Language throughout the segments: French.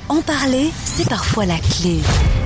En parler, c'est parfois la clé.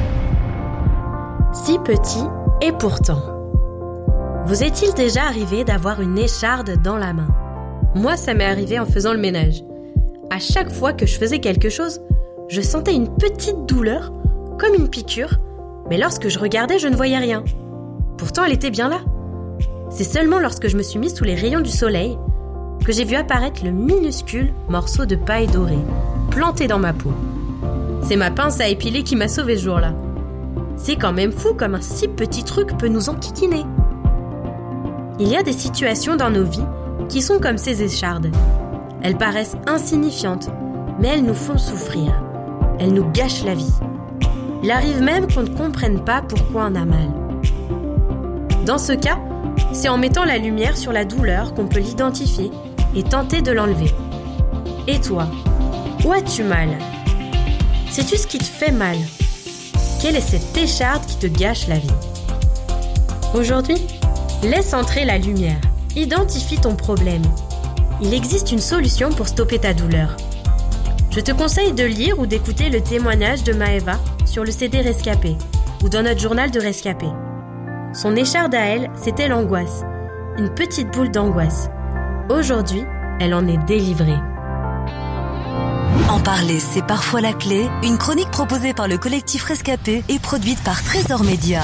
Si petit et pourtant. Vous est-il déjà arrivé d'avoir une écharde dans la main ? Moi, ça m'est arrivé en faisant le ménage. À chaque fois que je faisais quelque chose, je sentais une petite douleur, comme une piqûre, mais lorsque je regardais, je ne voyais rien. Pourtant, elle était bien là. C'est seulement lorsque je me suis mise sous les rayons du soleil que j'ai vu apparaître le minuscule morceau de paille dorée, planté dans ma peau. C'est ma pince à épiler qui m'a sauvée ce jour-là. C'est quand même fou comme un si petit truc peut nous enquiquiner. Il y a des situations dans nos vies qui sont comme ces échardes. Elles paraissent insignifiantes, mais elles nous font souffrir. Elles nous gâchent la vie. Il arrive même qu'on ne comprenne pas pourquoi on a mal. Dans ce cas, c'est en mettant la lumière sur la douleur qu'on peut l'identifier et tenter de l'enlever. Et toi, où as-tu mal ? Sais-tu ce qui te fait mal ? Quelle est cette écharde qui te gâche la vie ? Aujourd'hui, laisse entrer la lumière. Identifie ton problème. Il existe une solution pour stopper ta douleur. Je te conseille de lire ou d'écouter le témoignage de Maëva sur le CD Rescapé ou dans notre journal de Rescapé. Son écharde à elle, c'était l'angoisse. Une petite boule d'angoisse. Aujourd'hui, elle en est délivrée. En parler, c'est parfois la clé. Une chronique proposée par le collectif Rescapé et produite par Trésor Média.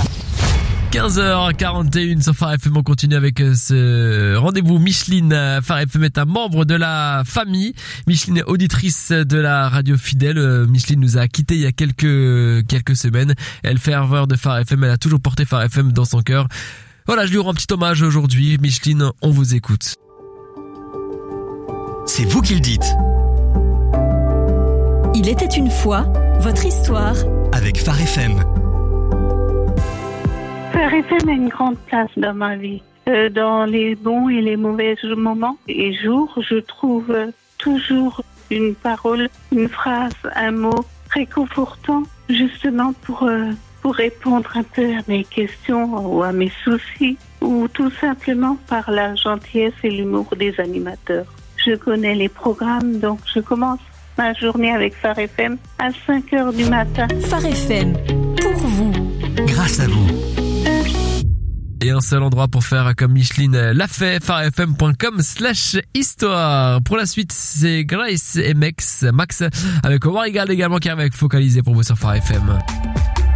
15h41 sur Phare FM, on continue avec ce rendez-vous. Micheline, Phare FM est un membre de la famille. Micheline est auditrice de la radio fidèle. Micheline nous a quittés il y a quelques semaines. Elle fait ferveur de Phare FM, elle a toujours porté Phare FM dans son cœur. Voilà, je lui rends un petit hommage aujourd'hui. Micheline, on vous écoute. C'est vous qui le dites. Il était une fois, votre histoire. Avec Phare FM. Phare FM a une grande place dans ma vie. Dans les bons et les mauvais moments et jours, je trouve toujours une parole, une phrase, un mot réconfortant, justement pour répondre un peu à mes questions ou à mes soucis, ou tout simplement par la gentillesse et l'humour des animateurs. Je connais les programmes, donc je commence ma journée avec Phare FM à 5h du matin. Phare FM, pour vous. Grâce à vous. Et un seul endroit pour faire comme Micheline l'a fait, pharefm.com/histoire. Pour la suite, c'est Grace et Max avec Warrigal également qui arrive avec Focalisé pour vous sur Phare FM.